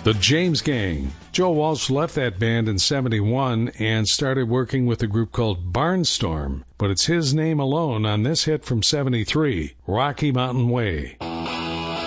The James Gang. Joe Walsh left that band in 71 and started working with a group called Barnstorm, but it's his name alone on this hit from 73, Rocky Mountain Way.